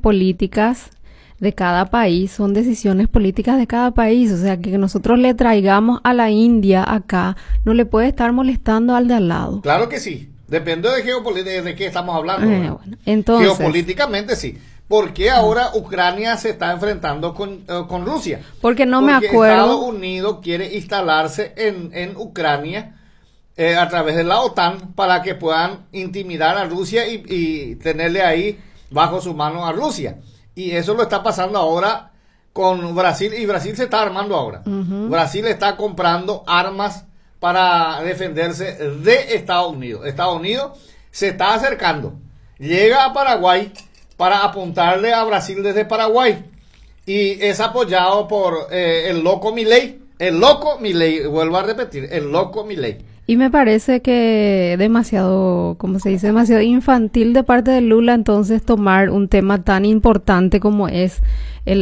geopolíticas de cada país, son decisiones políticas de cada país. O sea, que nosotros le traigamos a la India acá, no le puede estar molestando al de al lado. Claro que sí. Depende de geopolítica, de qué estamos hablando. Bueno, entonces, geopolíticamente sí. ¿Por qué ahora Ucrania se está enfrentando con Rusia? Porque no Porque me acuerdo. Estados Unidos quiere instalarse en Ucrania a través de la OTAN para que puedan intimidar a Rusia y tenerle ahí bajo su mano a Rusia. Y eso lo está pasando ahora con Brasil, y Brasil se está armando ahora. Brasil está comprando armas para defenderse de Estados Unidos. Estados Unidos se está acercando. Llega a Paraguay para apuntarle a Brasil desde Paraguay. Y es apoyado por el loco Milei. El loco Milei, vuelvo a repetir, el loco Milei. Y me parece que demasiado, como se dice, demasiado infantil de parte de Lula entonces tomar un tema tan importante como es el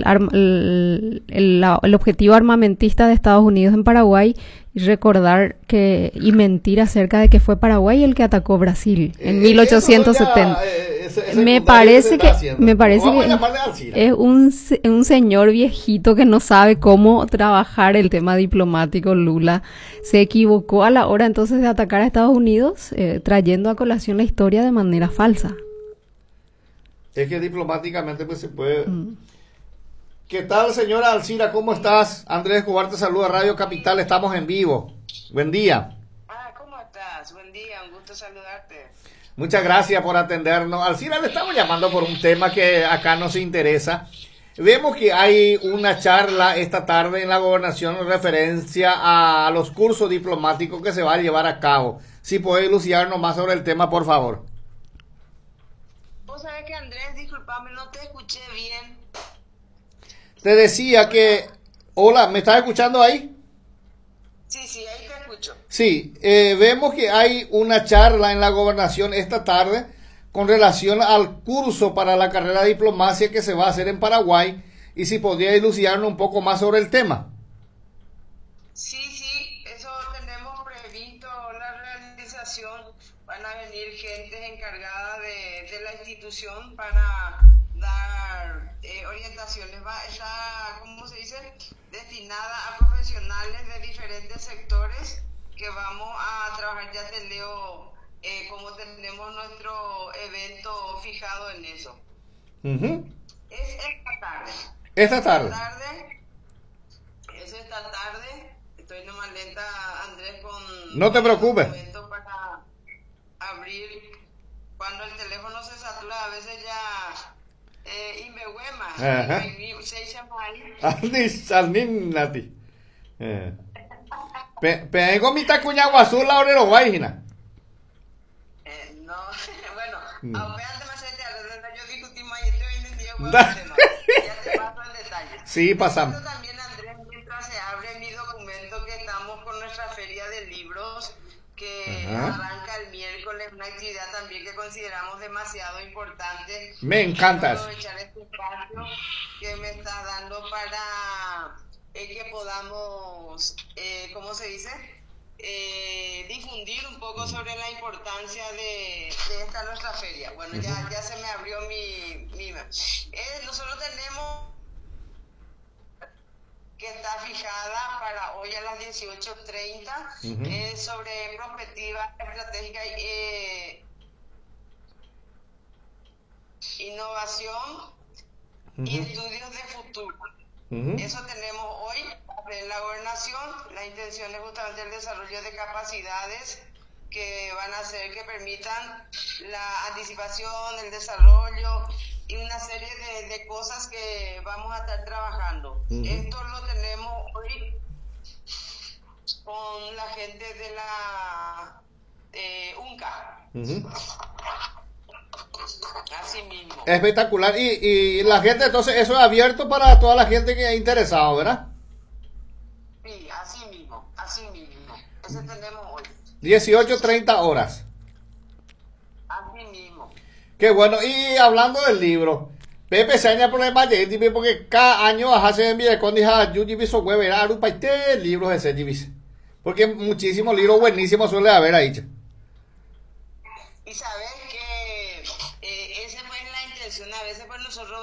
objetivo armamentista de Estados Unidos en Paraguay y recordar y mentir acerca de que fue Paraguay el que atacó Brasil en 1870. Me parece que es un señor viejito que no sabe cómo trabajar el tema diplomático. Lula se equivocó a la hora entonces de atacar a Estados Unidos, trayendo a colación la historia de manera falsa. Es que diplomáticamente pues se puede. ¿Qué tal, señora Alcira? ¿Cómo estás? Andrés Escobar te saluda, Radio Capital, estamos en vivo. Buen día. ¿Cómo estás? Buen día, un gusto saludarte. Muchas gracias por atendernos. Alcira, le estamos llamando por un tema que acá nos interesa. Vemos que hay una charla esta tarde en la gobernación en referencia a los cursos diplomáticos que se va a llevar a cabo. Si puede elucidarnos más sobre el tema, por favor. Vos sabés que, Andrés, disculpame, no te escuché bien. Te decía que... Hola, ¿me estás escuchando ahí? Sí, ahí te escucho. Sí, vemos que hay una charla en la gobernación esta tarde con relación al curso para la carrera de diplomacia que se va a hacer en Paraguay, y si podría elucidarnos un poco más sobre el tema. Sí, eso tenemos previsto la realización. Van a venir gente encargada de la institución para dar orientaciones. Está, ¿cómo se dice?, destinada a profesionales de diferentes sectores que vamos a trabajar. Ya te leo como tenemos nuestro evento fijado en eso. Es esta tarde. Esta tarde. Eso esta tarde. Estoy nomás lenta, Andrés, con... No te preocupes. Para abrir. Cuando el teléfono se satura, a veces ya... Pego mi tacuña azul la orero guayina. No, bueno, apeante más yo discutimos y estoy en el día ya te paso el detalle. Sí, pasamos. También, Andrés, mientras se abre mi documento, que estamos con nuestra feria de libros que arranca el miércoles, una actividad también que consideramos demasiado importante. Me encanta eso. Aprovechar este espacio que me estás dando para que podamos, ¿cómo se dice?, difundir un poco sobre la importancia de esta nuestra feria. Bueno, ya se me abrió mi nosotros tenemos que está fijada para hoy a las 18:30 sobre perspectiva estratégica innovación y estudios de futuro. Eso tenemos hoy en la gobernación. La intención es justamente el desarrollo de capacidades que van a hacer que permitan la anticipación, el desarrollo y una serie de cosas que vamos a estar trabajando. Esto lo tenemos hoy con la gente de la UNCA. Así mismo. Espectacular. Y la gente, entonces, eso es abierto para toda la gente que es interesado, ¿verdad? Sí, así mismo. Ese tenemos hoy. 18:30 horas. Así mismo. Qué bueno. Y hablando del libro, Pepe se añade problema de porque cada año hace en Villecón dija Yuji Viso Weber Arupa y te libros de ese porque muchísimos libros buenísimos suele haber ahí. Y sabes que esa fue la intención a veces, pues nosotros